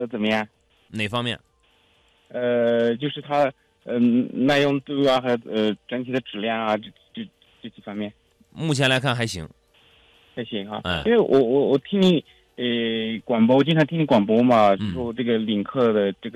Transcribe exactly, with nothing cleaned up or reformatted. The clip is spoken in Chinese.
都怎么样？ 哪方面？ 呃，就是它嗯、呃、耐用度啊和呃整体的质量啊这这这几方面目前来看还行。 还行哈。 哎， 因为我我我听你呃广播，我经常听你广播嘛， 嗯说这个领克的这个。